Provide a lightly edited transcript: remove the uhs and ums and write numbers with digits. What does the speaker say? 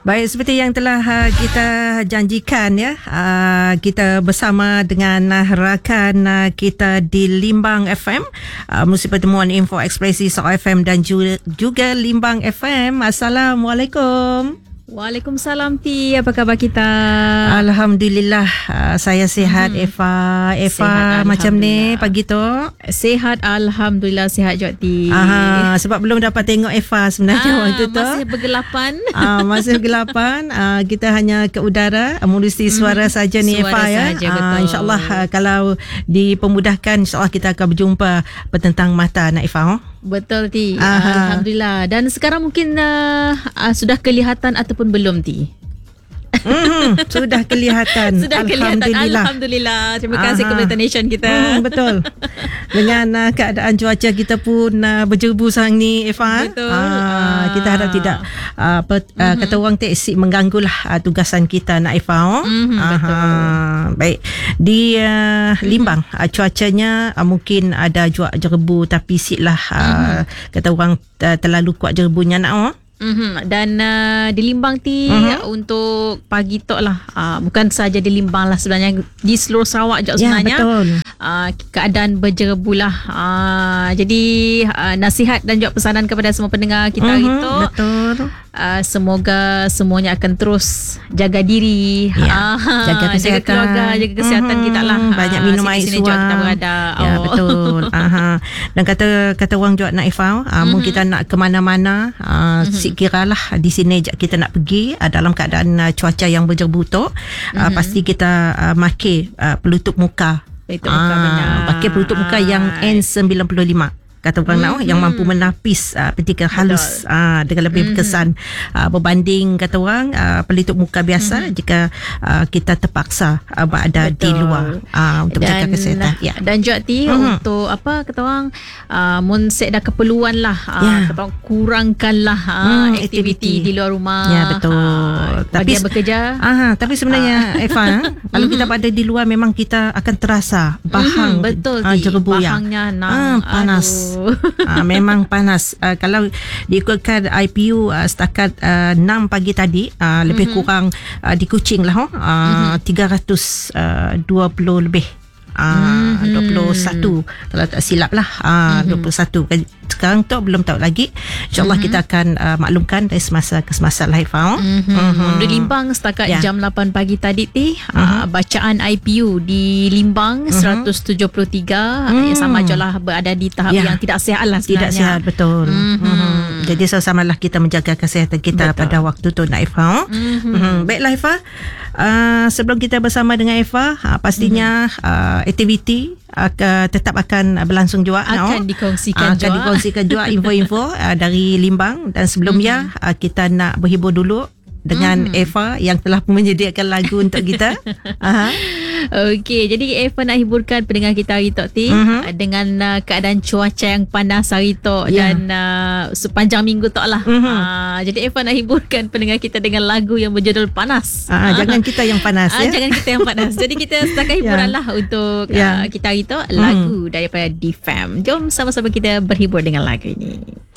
Baik, seperti yang telah kita janjikan ya, kita bersama dengan rakan kita di Limbang FM, Musi Pertemuan Info Ekspresi Soko FM dan juga Limbang FM. Assalamualaikum. Waalaikumsalam Ti, apa khabar kita? Alhamdulillah, saya sihat. Eva Sihat, macam ni pagi tu? Sihat, Alhamdulillah sihat juga Ti. Sebab belum dapat tengok Eva sebenarnya waktu tu. Masih bergelapan. Masih bergelapan. Kita hanya ke udara, melalui suara saja ni Eva ya. InsyaAllah kalau dipermudahkan, insyaAllah kita akan berjumpa bertentang mata nak Eva. Betul Ti. Alhamdulillah. Dan sekarang mungkin sudah kelihatan ataupun belum Ti? Sudah kelihatan. Alhamdulillah. Terima kasih kepada Nation kita. Betul. Dengan keadaan cuaca kita pun berjebu sang ni Eva. Betul. Kita harap tidak kata orang teksik mengganggulah tugasan kita nak Eva. Betul. Baik. Di Limbang cuacanya mungkin ada juak jerebu, tapi siklah kata orang terlalu kuat jerebunya nak. Dan di Limbang Ti untuk pagi tok lah, bukan saja di Limbang lah sebenarnya, di seluruh Sarawak juga sebenarnya. Ya, betul. Keadaan berjerebu lah. Jadi nasihat dan juga pesanan kepada semua pendengar kita hari tu. Betul. Semoga semuanya akan terus jaga diri, jaga kesihatan, jaga keluarga, jaga kesihatan kita lah. Banyak minum air suam. Kita berada. Betul. Dan kata orang juga nak Eva, mungkin kita nak ke mana-mana, kira lah di sini kita nak pergi dalam keadaan cuaca yang berjerebu tu, pasti kita pakai pelutup muka. Pakai pelutup muka yang N95 kata orang yang mampu menapis petikan halus dengan lebih berkesan berbanding kata orang pelitup muka biasa jika kita terpaksa berada di luar untuk jaga kesihatan. Dan juga Ti untuk apa kata orang mun set dah keperluan lah, kata orang kurangkanlah aktiviti di luar rumah. Ya, betul. Tapi bekerja. Tapi sebenarnya Eva, kalau kita berada di luar memang kita akan terasa bahang. Betul jerebu bahangnya panas. Memang panas. Kalau diikutkan IPU setakat 6 pagi tadi, lebih kurang di Kuching lah 320 lebih 21 kalau tak silap lah, 21. Sekarang tu belum tahu lagi. InsyaAllah kita akan maklumkan dari semasa ke semasa live. Di Limbang setakat jam 8 pagi tadi bacaan IPU di Limbang 173 sama je lah berada di tahap yang tidak sihat lah sebenarnya. Tidak sihat, betul. Jadi sama-samalah kita menjaga kesihatan kita pada waktu tu nak Eva. Baiklah Eva, sebelum kita bersama dengan Eva, pastinya aktiviti tetap akan berlangsung juga, akan dikongsikan juga info-info dari Limbang. Dan sebelumnya kita nak berhibur dulu dengan Eva yang telah menyediakan lagu untuk kita. Okey, jadi Eva nak hiburkan pendengar kita hari tu dengan keadaan cuaca yang panas hari tu dan sepanjang minggu tu lah. Jadi Eva nak hiburkan pendengar kita dengan lagu yang berjudul Panas. Jangan kita yang panas ya. Jangan kita yang panas. Jadi kita setakat hiburan lah untuk kita hari tu, lagu daripada DFAM. Jom sama-sama kita berhibur dengan lagu ini.